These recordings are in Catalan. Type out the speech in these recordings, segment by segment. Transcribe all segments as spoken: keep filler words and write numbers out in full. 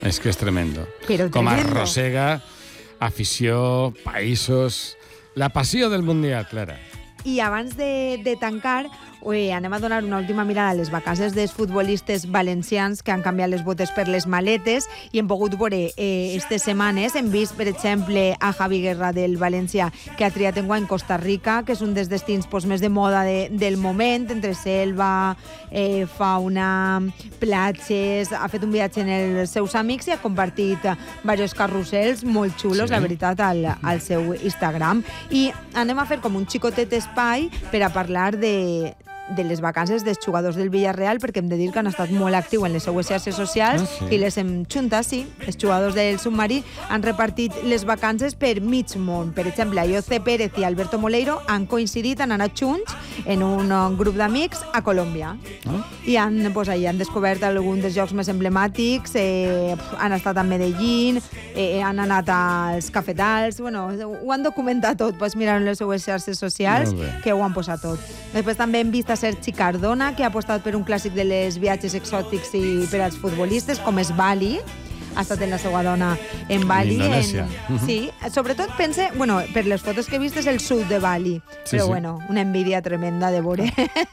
És que és tremendo. Però Com tremendo. arrossega afició, països... La passió del Mundial, Clara. I abans de, de tancar, eh, anem a donar una última mirada a les vacances dels futbolistes valencians que han canviat les botes per les maletes i hem pogut veure eh, aquestes setmanes. Hem vist, per exemple, a Javi Guerra del València, que ha triat enguany Costa Rica, que és un dels destins pues, més de moda de, del moment, entre selva, eh, fauna, platges. Ha fet un viatge en els seus amics i ha compartit diversos carrusels molt xulos, Sí. la veritat, al, al seu Instagram. I anem a fer com un xicotet espai per a parlar de, de les vacances dels jugadors del Villarreal, perquè hem de dir que han estat molt actius en les seues xarxes socials. Ah, sí? I les hem juntat, sí. Els jugadors del submarí han repartit les vacances per mig món. Per exemple, José Pérez i Alberto Moleiro han coincidit, han anat junts en un grup d'amics a Colòmbia. Ah. I han, pues, ahí han descobert alguns dels llocs més emblemàtics, eh, han estat a Medellín, eh, han anat als cafetals, bueno, ho han documentat tot, pues, mirant les seues xarxes socials, Molt bé. que ho han posat tot. Després també hem vist a Sergi Cardona, que ha apostat per un clàssic de les viatges exòtics i per als futbolistes, com és Bali. Ha estat en la seva dona en Bali. Indonèsia. En... Sí, sobretot pense, bueno, per les fotos que he vist és el sud de Bali, Sí, però sí. bueno, una envidia tremenda de veure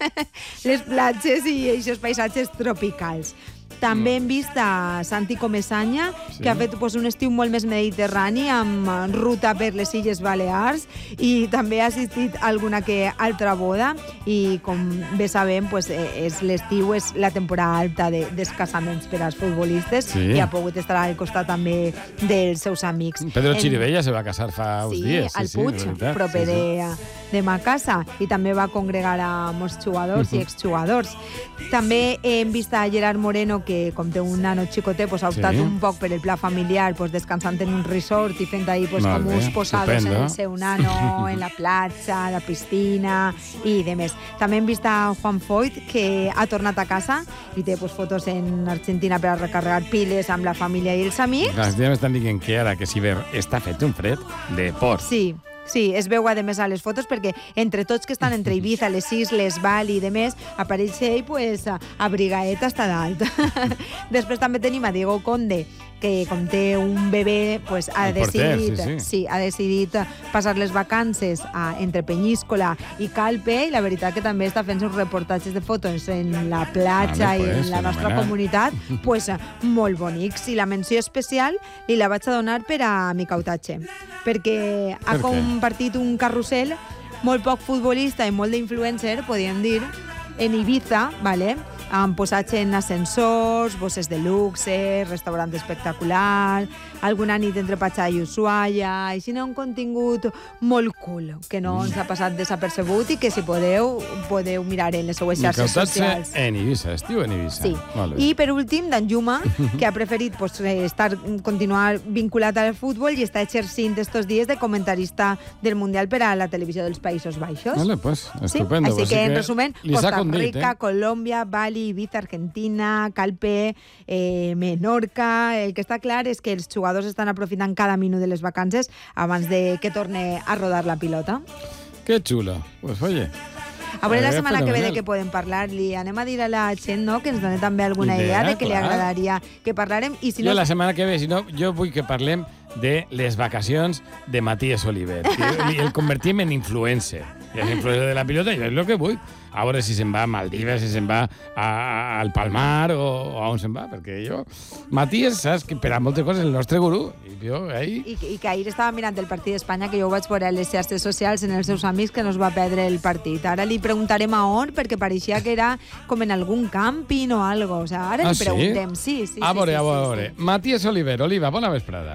les platges i aquests paisatges tropicals. També hem vist a Santi Comesaña, Sí. que ha fet pues, un estiu molt més mediterrani, amb ruta per les Illes Balears, i també ha assistit a alguna que altra boda, i com bé sabem, pues, eh, és l'estiu és la temporada alta de, dels casaments per als futbolistes, Sí. i ha pogut estar al costat també dels seus amics. Pedro En- Chirivella se va casar fa uns Sí, dies. al Puig, de veritat. proper Sí, sí. de, de ma casa, i també va congregar a molts jugadors i exjugadors. També hem vist a Gerard Moreno, que com té un nano xicotet, pues, ha optat Sí. un poc per el pla familiar, pues, descansant en un resort i fent ahí pues, Molt com bé, uns posados estupendo. en el seu nano, en la platja, a la piscina i demés. També hem vist a Juan Foyt, que ha tornat a casa i té pues, fotos en Argentina per a recarregar piles amb la família i els amics. Clar, ja m'estan dient que ara que si ver està fet un fred de por. Sí, sí, es veu a més a les fotos perquè entre tots que estan entre Ibiza, les Isles, Bali i demés, apareix ell pues, abrigaet hasta dalt. Després també tenim a Diego Conde, que com té un bebè pues, ha, El porter, decidit, sí, sí. Sí, ha decidit passar les vacances a, entre Penyíscola i Calpe, i la veritat que també està fent uns reportatges de fotos en la platja Vale, i pues, en la nostra fenomenal. comunitat pues, molt bonics. I la menció especial li la vaig a donar per a Micautatge, perquè ha Per què? compartit un carrusel molt poc futbolista i molt d'influencer, podríem dir, en Ibiza, vale? Amb posatge en ascensors, bosses de luxe, restaurant espectacular, alguna nit entre Patxà i Ushuaia, així no un contingut molt cool, que no ens ha passat desapercebut i que si podeu, podeu mirar en les seues xarxes socials. Micautatge en Eivissa, estiu en Eivissa. Sí. Molt bé. I per últim, d'en Juma, que ha preferit pues, eh, estar, continuar vinculat al futbol i està exercint estos dies de comentarista del Mundial per a la televisió dels Països Baixos. Vale, pues, Sí? estupendo. Així Pues que, sí en resumen, li s'ha Costa condit, Rica, eh? Colòmbia, Bali, Ibiza, Argentina, Calpe, eh, Menorca... El que està clar és que els jugadors estan aprofitant cada minut de les vacances abans de que torne a rodar la pilota. Qué chulo. Pues oye... A veure la Eh, setmana que ve de fenomenal. què podem parlar. Li anem a dir a la gent, no?, que ens doni també alguna idea, Idea, de què li clar. agradaria que parlarem. I si Jo no, la setmana que ve, si no, jo vull que parlem de les vacacions de Matías Oliver. I, i el convertim en influencer. I és influencer de la pilota, jo és el que vull. A veure si se'n va a Maldives, si se'n va a, a, al Palmar o, o a on se'n va, perquè jo... Matías, saps, que per a moltes coses és el nostre gurú. I jo, ahí... I, i que ahir estava mirant el partit d'Espanya, que jo ho vaig veure a les xarxes socials en els seus amics, que no es va perdre el partit. Ara li preguntarem a on, perquè pareixia que era com en algun càmping o algo. O sea, ara Ah, li sí? preguntem. Sí, sí, A sí, veure, sí, a sí, veure. sí. Matías Oliver. Oliva, bona vesprada.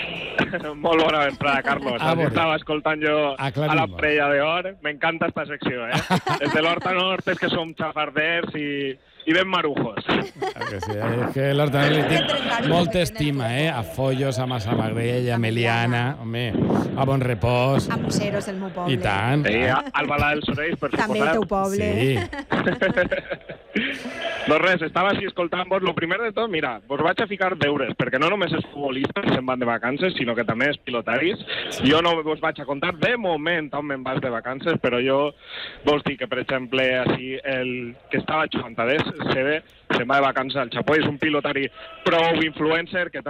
Molt bona vesprada, Carlos. A Així veure. estava escoltant jo Aclarim-ho. a la Prella d'Or. M'encanta esta secció, eh? Des de l'Horta Nord és que som xafarders i, i ben marujos. Ah, que sí, és que l'Horta li tinc molta estima, eh? A Follos, a Massamagrell, a Meliana, home, a Bon Repòs, A Museros, el meu poble. i tant. Sí, al Balà dels Sorells, per També el suposat. teu poble. Sí. Doncs res, estava així escoltant-vos. Lo primer de tot, mira, vos vaig a ficar deures, perquè no només és futbolista que se'n van de vacances, sinó que també és pilotaris. Jo no vos vaig a contar de moment on me'n vas de vacances, però jo vos dic que, per exemple, així, el que estava jugant a D S, se ve, se'n va de vacances al Japó. És un pilotari prou influencer que